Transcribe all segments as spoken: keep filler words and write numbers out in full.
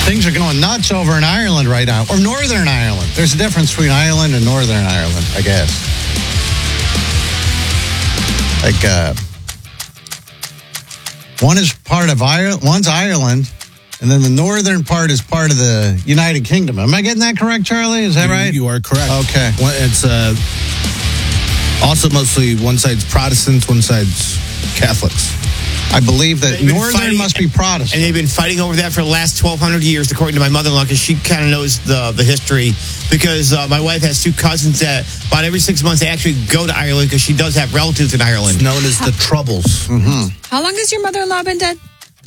Things are going nuts over in Ireland right now, or Northern Ireland. There's a difference between Ireland and Northern Ireland, I guess. Like, uh, one is part of Ireland, one's Ireland, and then the northern part is part of the United Kingdom. Am I getting that correct, Charlie? Is that you, right? You are correct. Okay. It's uh, also mostly one side's Protestants, one side's Catholics. I believe that They've been northern fighting- must be Protestant. And they've been fighting over that for the last twelve hundred years, according to my mother-in-law, because she kind of knows the, the history. Because uh, my wife has two cousins that about every six months they actually go to Ireland because she does have relatives in Ireland. It's known as the Troubles. Mm-hmm. How long has your mother-in-law been dead?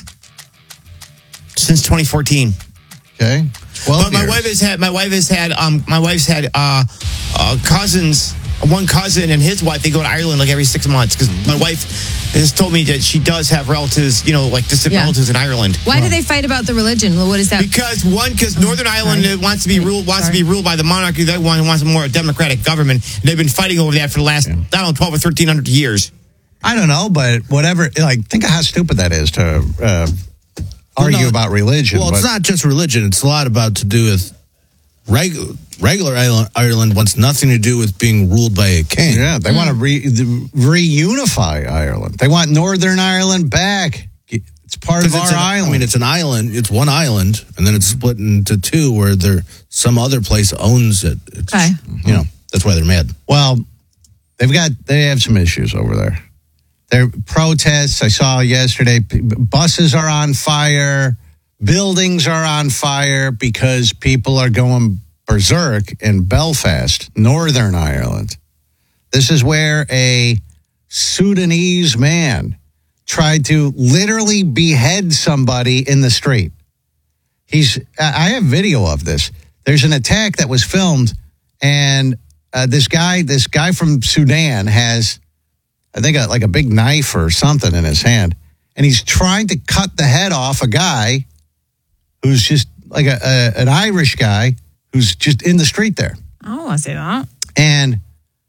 Since twenty fourteen. Okay. twelve But my years. wife has had my wife has had um my wife's had uh, uh cousins, one cousin and his wife. They go to Ireland like every six months because my wife has told me that she does have relatives, you know, like distant Yeah. relatives in Ireland. Why do they fight about the religion? Well, what is that? Because one, because Northern Ireland sorry. wants to be ruled wants Sorry. to be ruled by the monarchy. The other one wants a more democratic government. And they've been fighting over that for the last I don't know twelve or thirteen hundred years. I don't know, but whatever. Like, think of how stupid that is to uh, argue no, about religion. Well, it's but- not just religion. It's a lot about to do with regu- regular Ireland, Ireland wants nothing to do with being ruled by a king. Yeah, they want to re- reunify Ireland. They want Northern Ireland back. It's part of 'Cause our it's an- island. I mean, it's an island. It's one island, and then it's split into two where there some other place owns it. It's, Okay. You know, that's why they're mad. Well, they've got they have some issues over there. There are protests I saw yesterday. P- Buses are on fire. Buildings are on fire because people are going berserk in Belfast, Northern Ireland. This is where a Sudanese man tried to literally behead somebody in the street. He's I have video of this. There's an attack that was filmed, and uh, this guy, this guy from Sudan has, I think, a, like a big knife or something in his hand, and he's trying to cut the head off a guy who's just like a, a an Irish guy who's just in the street there. I don't want to say that. And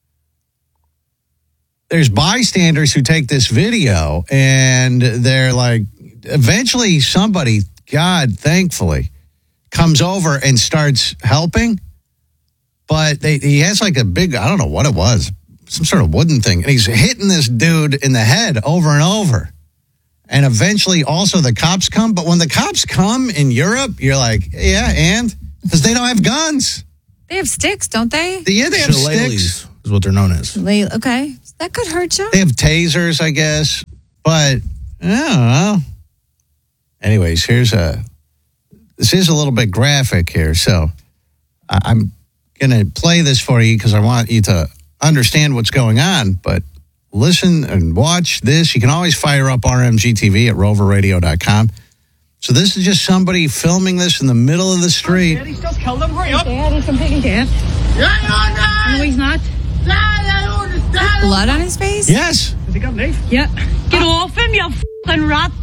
there's bystanders who take this video, and they're like, eventually somebody, God, thankfully, comes over and starts helping. But they, he has like a big, I don't know what it was, some sort of wooden thing. And he's hitting this dude in the head over and over. And eventually also the cops come. But when the cops come in Europe, you're like, yeah, and? Because they don't have guns. They have sticks, don't they? Yeah, they have Shillelaghs sticks. is what they're known as. They, okay. That could hurt you. They have tasers, I guess. But, I don't know. Anyways, here's a, this is a little bit graphic here. So I, I'm going to play this for you because I want you to understand what's going on. But listen and watch this. You can always fire up R M G T V at rover radio dot com. So this is just somebody filming this in the middle of the street. Daddy just killed him. Hurry up. Dad, he's some picking cat. No, he's not. Blood on his face? Yes. Has he got a knife? Yeah. Get off him, you fucking rat.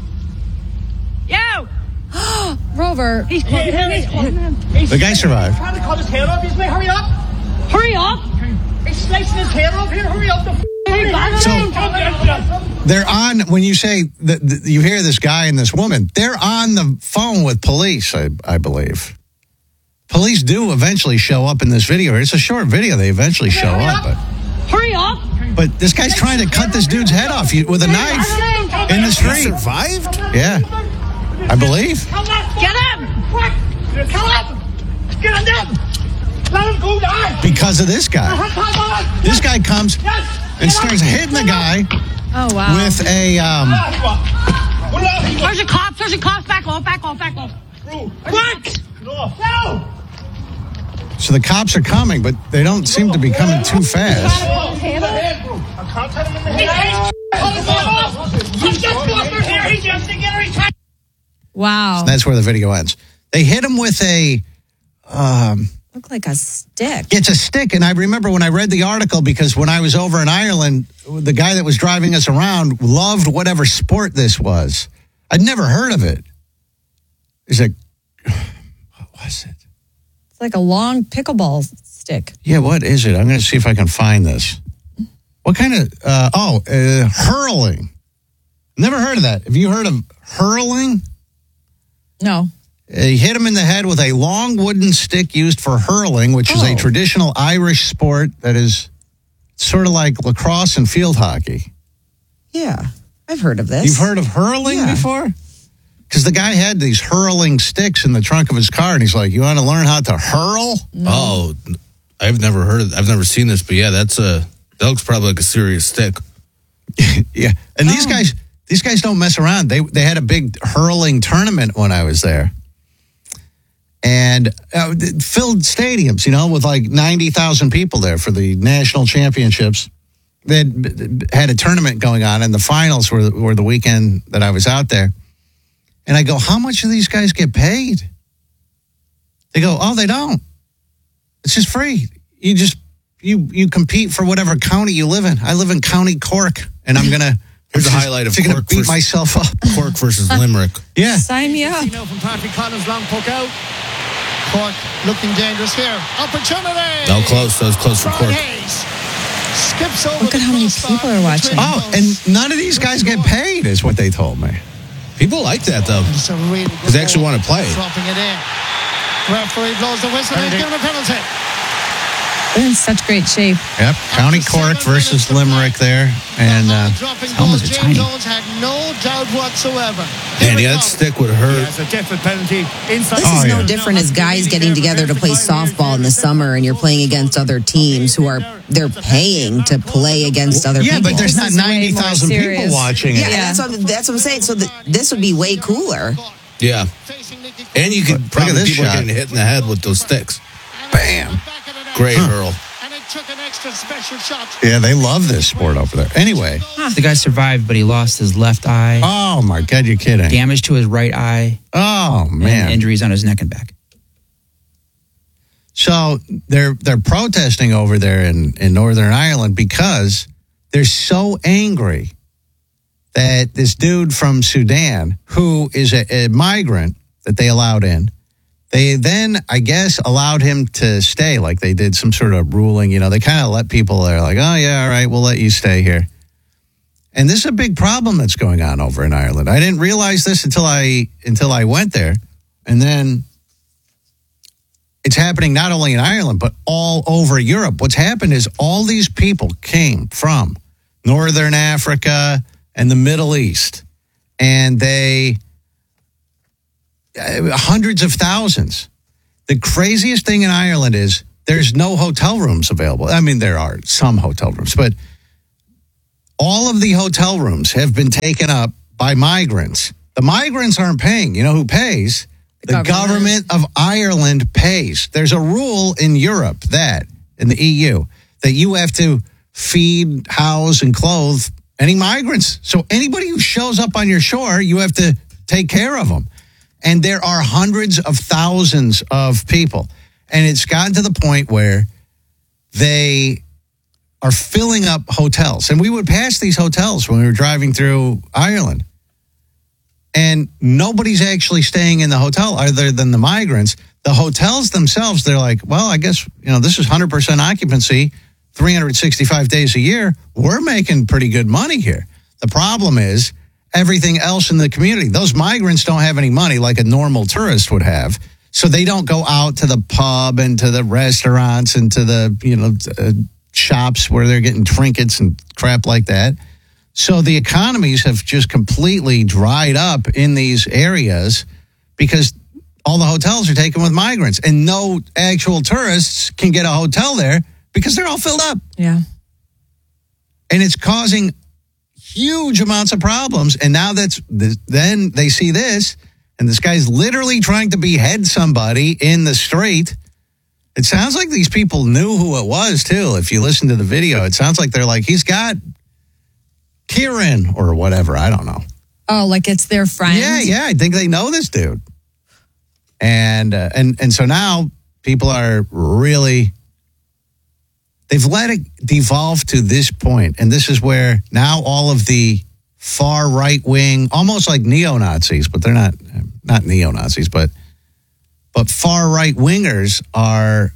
Yo! Rover. He's putting him. He's putting him. He's The guy survived. trying to cut his head off. He's like, hurry up. Hurry up. He's slicing his head off here. Hurry up. The f- Hey, back So- him. They're on, when you say that that you hear this guy and this woman, they're on the phone with police, I, I believe. Police do eventually show up in this video. It's a short video. They eventually show up. But, Hurry up. but this guy's trying to cut this dude's head off with a knife in the He street. survived? Yeah, I believe. Get him. Quick. Kill him. Get him down. Let him go down. Because of this guy. This guy comes and starts hitting the guy Oh, wow. with a, um, There's a cop. There's a cop. Back off. Back off. Back off. Quick. No. so the cops are coming, but they don't seem to be coming too fast. I can't hit him in the head. He's just go up here. He's just to get her. He's trying. Wow. That's where the video ends. They hit him with a, um, Look like a stick. it's a stick. And I remember when I read the article, because when I was over in Ireland, the guy that was driving us around loved whatever sport this was. I'd never heard of it. He's like, what was it? It's like a long pickleball stick. Yeah, what is it? I'm going to see if I can find this. What kind of, uh, oh, uh, hurling. Never heard of that. Have you heard of hurling? No. He hit him in the head with a long wooden stick used for hurling, which is a Oh. traditional Irish sport that is sort of like lacrosse and field hockey. Yeah, I've heard of this. You've heard of hurling Yeah. before? Because the guy had these hurling sticks in the trunk of his car, and he's like, "You want to learn how to hurl?" Oh, I've never heard of I've never seen this, but yeah, that's a that looks probably like a serious stick. Yeah, and these Oh. guys, these guys don't mess around. They they had a big hurling tournament when I was there, and uh, filled stadiums, you know, with like ninety thousand people there for the national championships. They had, had a tournament going on, and the finals were were the weekend that I was out there. And I go, "How much do these guys get paid?" They go, "Oh, they don't. It's just free. You just you you compete for whatever county you live in. I live in County Cork, and I'm gonna." Here's a I'm just- highlight of just gonna Cork beat versus- myself up. Cork versus Limerick. Yeah. Sign me up. Now from Patrick Collins, long puck out. Cork looking dangerous here. Opportunity. No, close. That was close for Brian Cork. Hayes skips over Look at the how many crossbar people are watching. between Oh, goals. and none of these guys get paid, is what they told me. People like that though. It's a really good Because they actually goal. want to play. Dropping it in. Referee blows the whistle and he's given a penalty. They're in such great shape. Yep. County Cork versus Limerick there, and uh, dropping helmets goals. are James tiny. Owens had no doubt whatsoever. Man, yeah, that stick would hurt. That's a definite penalty inside. This Oh, is no yeah. different as guys getting together to play softball in the summer and you're playing against other teams who are they're paying to play against other yeah, people. but there's This not is way ninety more thousand people serious. watching it. yeah, that's what that's what I'm saying. So th- this would be way cooler. Yeah. And you could Look at probably this people are shot. getting hit in the head with those sticks. Bam. Great hurl. And it took an extra special shot. Yeah, they love this sport over there. Anyway, The guy survived, but he lost his left eye, oh my God, you're kidding. damage to his right eye, Oh and man. injuries on his neck and back. So they're they're protesting over there in, in Northern Ireland because they're so angry that this dude from Sudan, who is a, a migrant that they allowed in, they then, I guess, allowed him to stay. Like they did some sort of ruling. You know, they kind of let people there like, oh, yeah, all right, we'll let you stay here. And this is a big problem that's going on over in Ireland. I didn't realize this until I until I went there. And then it's happening not only in Ireland, but all over Europe. What's happened is all these people came from Northern Africa and the Middle East, and they, uh, hundreds of thousands. The craziest thing in Ireland is there's no hotel rooms available. I mean, there are some hotel rooms, but all of the hotel rooms have been taken up by migrants. The migrants aren't paying. You know who pays? The government. government of Ireland pays. There's a rule in Europe that, in the E U, that you have to feed, house, and clothe any migrants. So anybody who shows up on your shore, you have to take care of them. And there are hundreds of thousands of people. And it's gotten to the point where they are filling up hotels. And we would pass these hotels when we were driving through Ireland. And nobody's actually staying in the hotel other than the migrants. The hotels themselves, they're like, well, I guess, you know, this is one hundred percent occupancy, three hundred sixty-five days a year. We're making pretty good money here. The problem is everything else in the community. Those migrants don't have any money like a normal tourist would have. So they don't go out to the pub and to the restaurants and to the, you know, uh, shops where they're getting trinkets and crap like that. So the economies have just completely dried up in these areas because all the hotels are taken with migrants and no actual tourists can get a hotel there because they're all filled up. Yeah. And it's causing huge amounts of problems. And now that's, then they see this and this guy's literally trying to behead somebody in the street. It sounds like these people knew who it was too. If you listen to the video, it sounds like they're like, he's got Kieran or whatever. I don't know. Oh, like it's their friend. Yeah, yeah. I think they know this dude. And uh, and and so now people are really, they've let it devolve to this point. And this is where now all of the far right wing, almost like neo-Nazis, but they're not, not neo-Nazis, but, but far right wingers are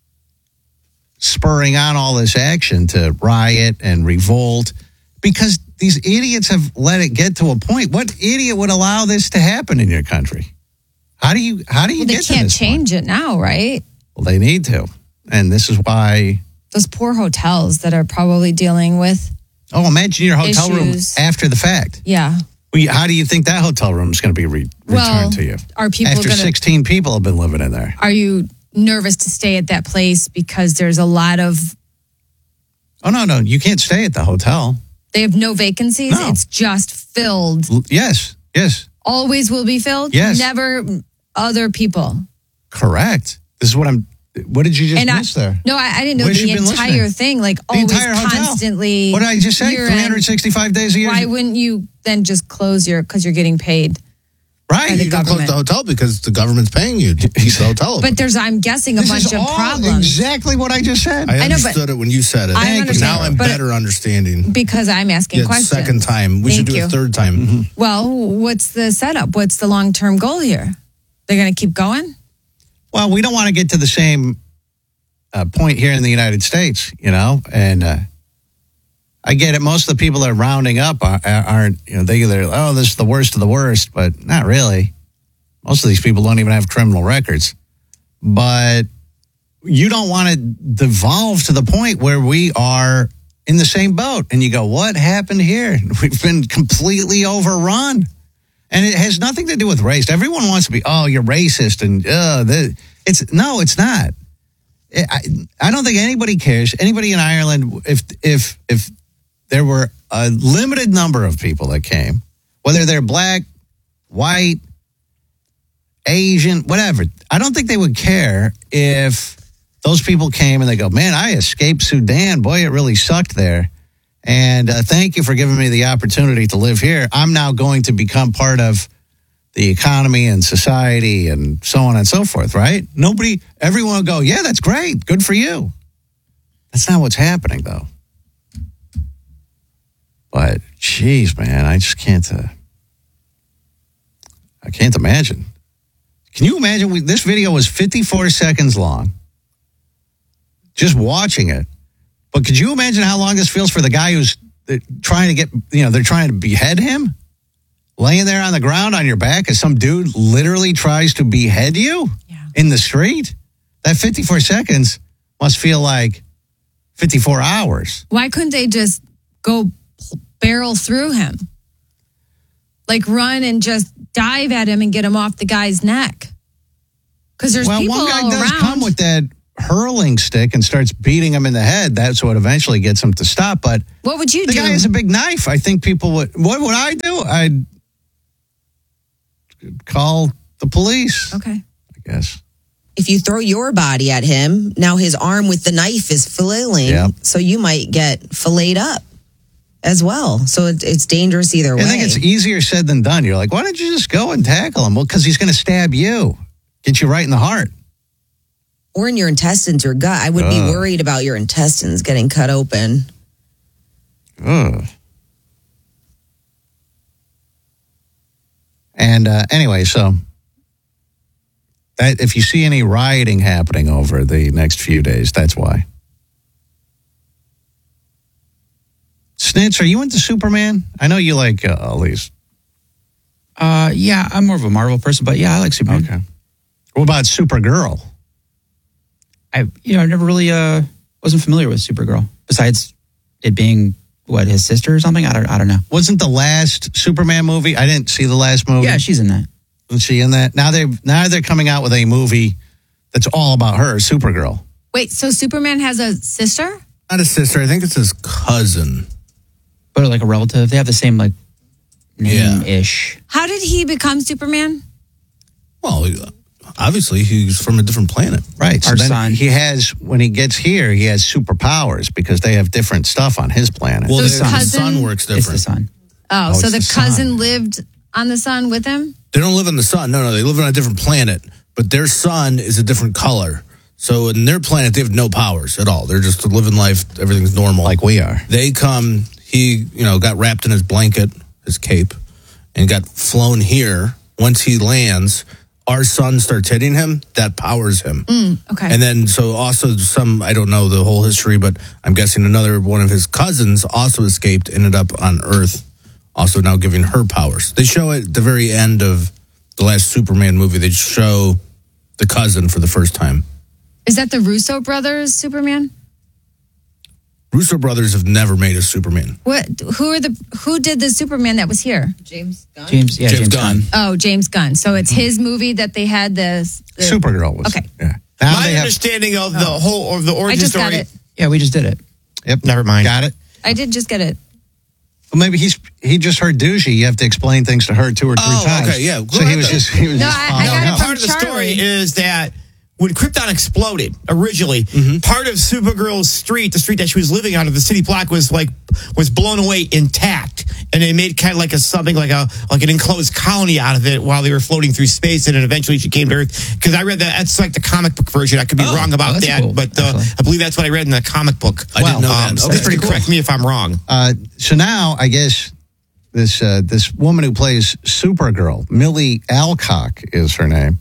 spurring on all this action to riot and revolt because these idiots have let it get to a point. What idiot would allow this to happen in your country? How do you how do you Well, they get to can't this point? change it now, right? Well, they need to. And this is why Those poor hotels that are probably dealing with, oh, imagine your hotel room Issues. after the fact. yeah. Well, how do you think that hotel room is going to be re- Well, returned to you? are people after gonna- sixteen people have been living in there? Are you nervous to stay at that place because there's a lot of, Oh no, no, you can't stay at the hotel. they have no vacancies? No. It's just filled. L- Yes, yes, Always will be filled? Yes. Never other people. correct. This is what I'm. What did you just and I, miss there? No, I, I didn't know Where the have you been entire listening? thing. Like The always entire hotel. constantly. What did I just say? year-end. three hundred sixty-five days a year. Why wouldn't you then just close your, because you're getting paid? Right. by the You don't close the government. hotel because the government's paying you to keep the hotel open. But there's, I'm guessing, a This bunch is of all problems. exactly what I just said. I I know, but- understood it when you said it. I Thank you. understand, Now I'm but- better understanding. Because I'm asking Yeah, questions. second time. We Thank should do you. a third time. Well, what's the setup? What's the long term goal here? They're going to keep going? Well, we don't want to get to the same uh, point here in the United States, you know, and uh, I get it. Most of the people that are rounding up are, aren't, you know, they either, oh, this is the worst of the worst, but not really. Most of these people don't even have criminal records. But you don't want to devolve to the point where we are in the same boat. And you go, what happened here? We've been completely overrun. And it has nothing to do with race. Everyone wants to be, oh, you're racist. And uh, the, it's no, it's not. I, I don't think anybody cares. Anybody in Ireland, if if if there were a limited number of people that came, whether they're black, white, Asian, whatever, I don't think they would care if those people came and they go, man, I escaped Sudan. Boy, it really sucked there. And uh, thank you for giving me the opportunity to live here. I'm now going to become part of the economy and society and so on and so forth, right? Nobody, everyone will go, yeah, that's great. Good for you. That's not what's happening, though. But, geez, man, I just can't, uh, I can't imagine. Can you imagine? We, this video was fifty-four seconds long. Just watching it. But could you imagine how long this feels for the guy who's uh, trying to get, you know, they're trying to behead him? Laying there on the ground on your back as some dude literally tries to behead you Yeah. in the street? That fifty-four seconds must feel like fifty-four hours. Why couldn't they just go barrel through him? Like run and just dive at him and get him off the guy's neck? Because there's Well, people one guy all does around. come with that hurling stick and starts beating him in the head. That's what eventually gets him to stop. But What would you the do? guy has a big knife. I think people would. What would I do? I'd call the police, okay. I guess. If you throw your body at him, now his arm with the knife is flailing. Yep. So you might get filleted up as well. So it, it's dangerous either way. I think it's easier said than done. You're like, why don't you just go and tackle him? Well, because he's going to stab you, get you right in the heart. or in your intestines or gut. I would be Ugh. worried about your intestines getting cut open. Ugh. And uh, anyway, so that if you see any rioting happening over the next few days, that's why. Snitch, are you into Superman? I know you like uh, Elise. Uh, yeah, I'm more of a Marvel person, but yeah, I like Superman. Okay. What about Supergirl? I, you know, I never really uh wasn't familiar with Supergirl. Besides it being what, his sister or something. I don't, I don't know. Wasn't the last Superman movie? I didn't see the last movie. Yeah, she's in that. Was she in that? Now they now they're coming out with a movie that's all about her, Supergirl. Wait, so Superman has a sister? Not a sister. I think it's his cousin. But like a relative. They have the same like name-ish. How did he become Superman? Well, obviously he's from a different planet. Right. So Our then son. he has, when he gets here, he has superpowers because they have different stuff on his planet. Well, So the his the cousin- sun works It's different. the son. Oh, Oh, so it's the, the sun. cousin lived on the sun with him? They don't live in the sun. No, no, they live on a different planet. But their sun is a different color. So in their planet, they have no powers at all. They're just living life. Everything's normal. like we are. They come, he, you know, got wrapped in his blanket, his cape, and got flown here. Once he lands, our sun starts hitting him. That powers him. Okay. And then, so also some, I don't know the whole history, but I'm guessing another one of his cousins also escaped, ended up on Earth, also now giving her powers. They show it at the very end of the last Superman movie, they show the cousin for the first time. Is that the Russo brothers Superman? Russo brothers have never made a Superman. What? Who are the? Who did the Superman that was here? James Gunn. James, yeah, James James, Gunn. Gunn. Oh, James Gunn. So it's his movie that they had the, the Supergirl was. Okay. Yeah. Now My they have. understanding of the whole of the I origin just got story. it. Yeah, we just did it. Yep. Never mind. Got it. I did just get it. Well, maybe he's he just heard douchey. You have to explain things to her two or three Oh, times. okay, yeah. Go So he ahead was then. just he was No, just I- I following got it up. from Part of the Charlie. story is that when Krypton exploded originally, part of Supergirl's street, the street that she was living on, of the city block, was like was blown away intact, and they made kind of like a something like a like an enclosed colony out of it while they were floating through space, and then eventually she came to Earth. Because I read that that's like the comic book version. I could be Oh, wrong about that's that, cool, but uh, actually. I believe that's what I read in the comic book. I didn't know Um, that. so Okay. that's pretty. Correct me if I'm wrong. Uh, so now I guess this uh, this woman who plays Supergirl, Millie Alcock is her name.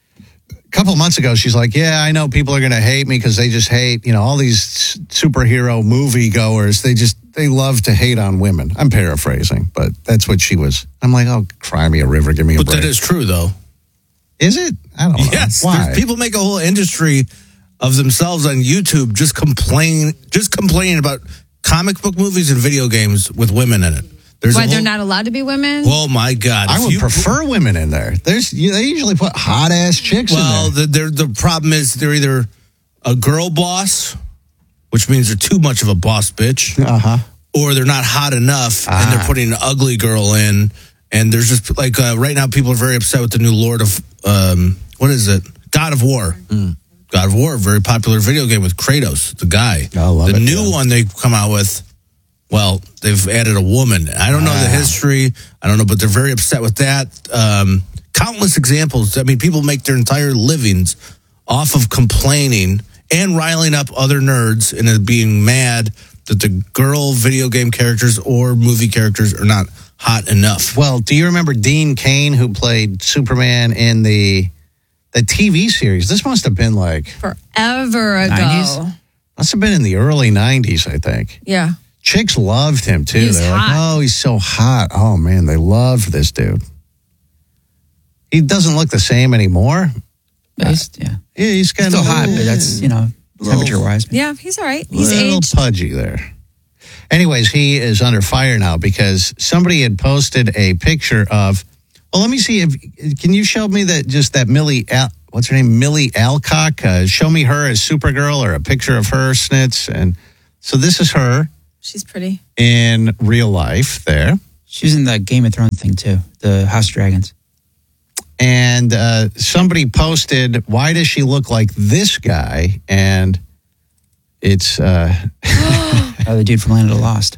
A couple of months ago, she's like, "Yeah, I know people are going to hate me because they just hate, you know, all these s- superhero movie goers. They just they love to hate on women." I'm paraphrasing, but that's what she was. I'm like, "Oh, cry me a river, give me a But break." that is true, though. Is it? I don't know. Yes, Why? there's- people make a whole industry of themselves on YouTube just complain, just complaining about comic book movies and video games with women in it. There's Why a they're whole- not allowed to be women? Oh my God! I If would you- prefer women in there. There's you, they usually put hot ass chicks Well, in there. the, they're, the problem is they're either a girl boss, which means they're too much of a boss bitch, Uh huh. or they're not hot enough and Ah. they're putting an ugly girl in. And there's just like uh, right now, people are very upset with the new Lord of um, what is it? God of War. God of War, very popular video game with Kratos, the guy. I love the it, new yeah. one they come out with. Well, they've added a woman. I don't know the Ah. history. I don't know, but they're very upset with that. Um, countless examples. I mean, people make their entire livings off of complaining and riling up other nerds into being mad that the girl video game characters or movie characters are not hot enough. Well, do you remember Dean Cain, who played Superman in the the T V series? This must have been like Forever ago. nineties? must have been in the early nineties, I think. Yeah. Chicks loved him too. He was They're like, hot. "Oh, he's so hot." Oh man, they loved this dude. He doesn't look the same anymore. But he's, yeah. Yeah, he's kind Still of hot, but that's, you know, temperature wise. Yeah, he's all right. He's little aged. pudgy there. Anyways, he is under fire now because somebody had posted a picture of. Well, let me see if can you show me that just that Millie Al, what's her name Millie Alcock. Uh, show me her as Supergirl or a picture of her snits, and so this is her She's pretty. in real life there, She was in the Game of Thrones thing too, the House of Dragons. and uh, somebody posted, "Why does she look like this guy?" And it's uh, Uh, the dude from Land of the Lost.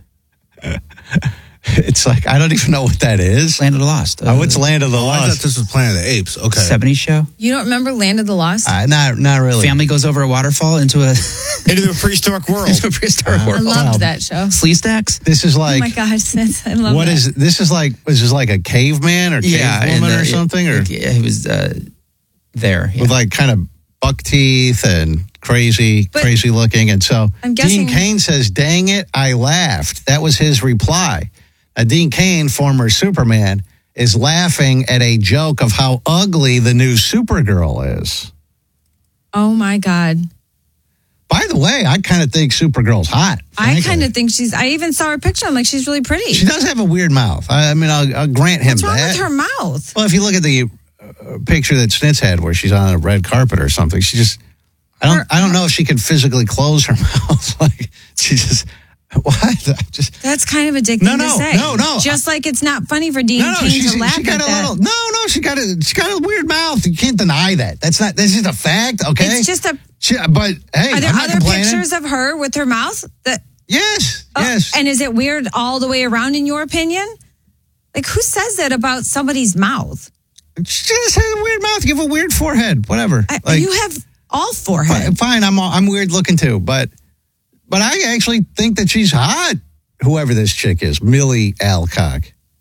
it's like I don't even know what that is. Land of the Lost. Uh, Oh, it's Land of the Oh, I thought Lost. this was Planet of the Apes. Okay. seventies show. You don't remember Land of the Lost? Uh, not not really. Family goes over a waterfall into a, Into the prehistoric world. into a prehistoric I world. loved wow. that show. Slee stacks. This is Oh like my gosh, that's, I love what that. is this is like this is like a caveman or Yeah, and, cavewoman uh, or something or Yeah, he was uh, there. Yeah. with like kind of buck teeth and crazy But- crazy looking, and so I'm guessing- Dean Cain says, "Dang it, I laughed." That was his reply. Uh, Dean Cain, former Superman, is laughing at a joke of how ugly the new Supergirl is. Oh my God. By the way, I kind of think Supergirl's hot. I frankly. kind of think she's, I even saw her picture. I'm like, she's really pretty. She does have a weird mouth. I, I mean, I'll, I'll grant him What's wrong that. with her mouth? Well, if you look at the uh, picture that Snitz had, where she's on a red carpet or something, she just I don't Her- I don't know if she can physically close her mouth. Like she just what? I just That's kind of a dick No, thing no, to say. no, no. Just like it's not funny for Dean no, no, Cain she's, to laugh she got at a that. little. No, no, she got a she got a weird mouth. You can't deny that. That's not. This is a fact. Okay, It's just a. She, but hey, Are there I'm not other complaining. pictures of her with her mouth that? Yes, Oh, yes. And is it weird all the way around in your opinion? Like who says that about somebody's mouth? She just has a weird mouth. You have a weird forehead. Whatever. I, Like, you have all forehead. Fine, fine, I'm I'm weird looking too, but but I actually think that she's hot. Whoever this chick is, Millie Alcock.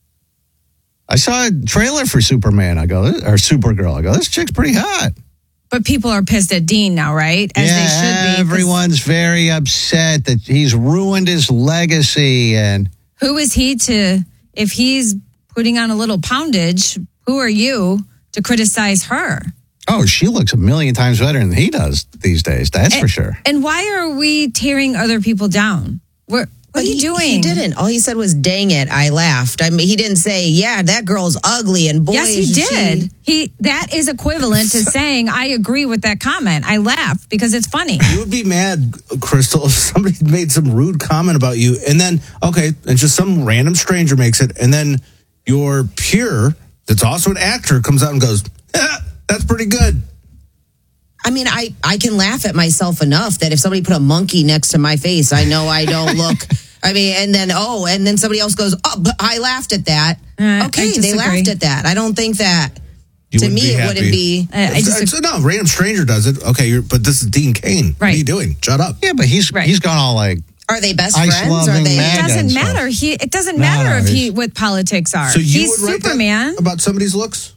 I saw a trailer for Superman. I go, or Supergirl. I go, this chick's pretty hot. But people are pissed at Dean now, right? As yeah, they should be. 'cause everyone's very upset that he's ruined his legacy. And Who is he to? If he's putting on a little poundage, who are you to criticize her. Oh, she looks a million times better than he does these days. That's and, for sure. And why are we tearing other people down? We're, what But are you he, doing? He didn't. All he said was, dang it, I laughed. I mean, he didn't say, yeah, that girl's ugly and boy, Yes, he is did. she- He that is equivalent to saying, I agree with that comment. I laughed because it's funny. You would be mad, Crystal, if somebody made some rude comment about you, and then, okay, and just some random stranger makes it, and then your peer, that's also an actor, comes out and goes, eh, that's pretty good. I mean, I, I can laugh at myself enough that if somebody put a monkey next to my face, I know I don't look. I mean, and then, oh, and then somebody else goes, oh, but I laughed at that. Uh, okay, I they disagree. laughed at that. I don't think that, You to wouldn't me, be it happy. wouldn't be. I, I It's- just it's- no, random stranger does it. Okay, you're, but this is Dean Cain. What are Right. you doing? Shut up. Yeah, but he's Right. he's gone all like, Are they best Ice friends? Are loving they? man. it doesn't and stuff. matter. He it doesn't No, matter no, if he he's- what politics are. So you He's would write that Superman. about somebody's looks?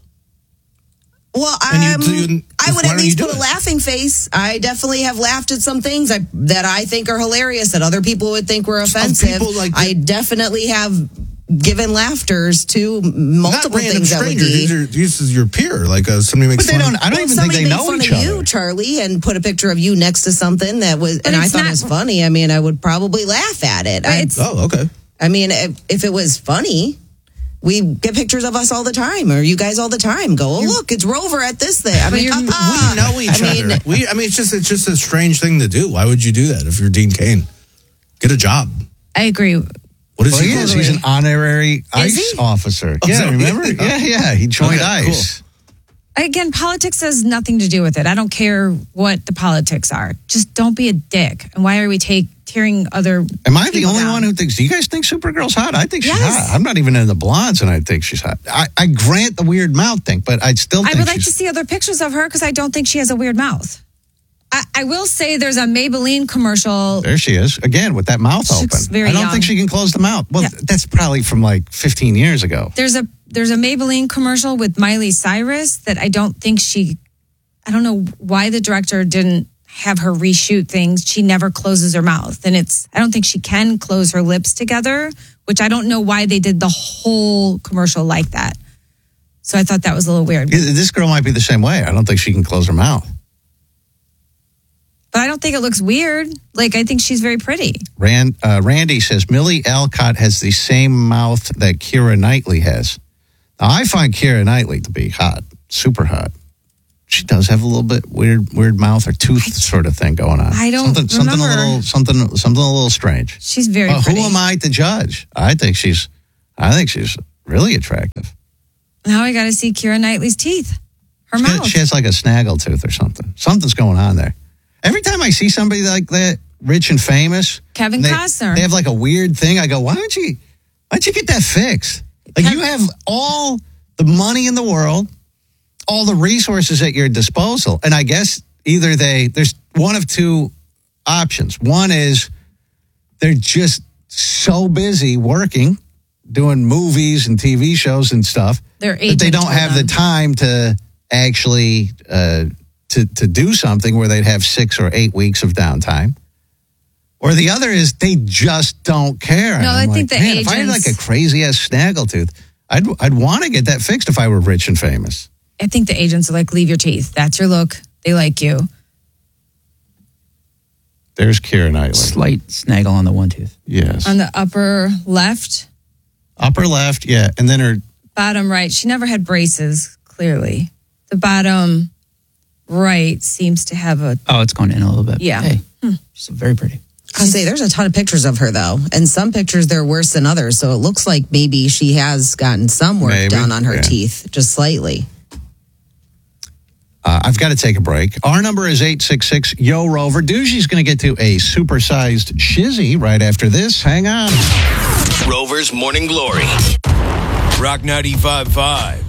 Well, And you- um, so you- I would why at don't you least do put a it? laughing face. I definitely have laughed at some things I, that I think are hilarious that other people would think were offensive. people like I definitely have given laughters to multiple Not random things that would strangers. be. These are, this is your peer. Like uh, somebody makes but they fun don't. of- I don't Well, even think somebody they made know fun each of other. you, Charlie, and put a picture of you next to something that was, and I it's thought not- it was funny. I mean, I would probably laugh at it. But I, it's- Oh, okay. I mean, if, if it was funny, we get pictures of us all the time, or you guys all the time. Go, oh look, it's Rover at this thing. I But mean, you're- ah, We know each I mean, other. We, I mean, it's just it's just a strange thing to do. Why would you do that if you're Dean Cain? Get a job. I agree. What is Well, he he? is. He's an honorary ICE he? officer. Oh, is yeah, that remember? right? Yeah, yeah. He joined Okay, cool. ICE. Again, politics has nothing to do with it. I don't care what the politics are. Just don't be a dick. And why are we take tearing other? Am I the people only down? one who thinks? Do you guys think Supergirl's hot? I think she's Yes. hot. I'm not even in the blondes, and I think she's hot. I, I grant the weird mouth thing, but I'd still. I think would like she's, to see other pictures of her because I don't think she has a weird mouth. I, I will say there's a Maybelline commercial. There she is again with that mouth She open. looks very I don't young. think she can close the mouth. Well, Yeah. that's probably from like fifteen years ago. There's a there's a Maybelline commercial with Miley Cyrus that I don't think she. I don't know why the director didn't have her reshoot things. She never closes her mouth, and it's. I don't think she can close her lips together, which I don't know why they did the whole commercial like that. So I thought that was a little weird. This girl might be the same way. I don't think she can close her mouth. But I don't think it looks weird. Like, I think she's very pretty. Rand, uh, Randy says Millie Alcott has the same mouth that Keira Knightley has. Now, I find Keira Knightley to be hot, super hot. She does have a little bit weird, weird mouth or tooth sort of thing going on. I don't something, something a remember. little, something, something a little strange. She's very Well, who pretty. am I to judge? I think she's, I think she's really attractive. Now I got to see Keira Knightley's teeth. Her She has- mouth. She has like a snaggle tooth or something. Something's going on there. Every time I see somebody like that, rich and famous, Kevin they, Costner. they have like a weird thing. I go, why don't you, why don't you get that fixed? Like Kev- you have all the money in the world, all the resources at your disposal, and I guess either they there's one of two options. One is they're just so busy working, doing movies and T V shows and stuff Their that they agent don't told have the them. time to actually uh, to to do something where they'd have six or eight weeks of downtime. Or the other is they just don't care. And No, I'm I think like, the man, if I had like agents- a crazy ass snaggletooth, I'd I'd want to get that fixed if I were rich and famous. I think the agents are like, leave your teeth. That's your look. They like you. There's Keira Knightley. Slight snaggle on the one tooth. Yes. On the upper left, Upper left, yeah, and then her bottom right. She never had braces, clearly. The bottom right seems to have a. Oh, it's going in a little bit. Yeah. Hey, she's very pretty. I say there's a ton of pictures of her though, and some pictures they're worse than others. So it looks like maybe she has gotten some work Maybe, done on her yeah. teeth, just slightly. Uh, I've got to take a break. Our number is eight six six, Y O Rover. Doogie's going to get to a supersized shizzy right after this. Hang on. Rover's Morning Glory. Rock ninety-five point five.